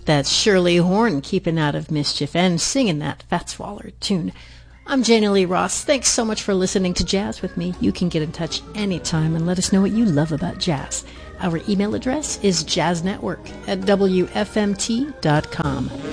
That's Shirley Horn keeping out of mischief and singing that Fats Waller tune. I'm Jana Lee Ross. Thanks so much for listening to Jazz with me. You can get in touch anytime and let us know what you love about jazz. Our email address is jazznetwork@wfmt.com.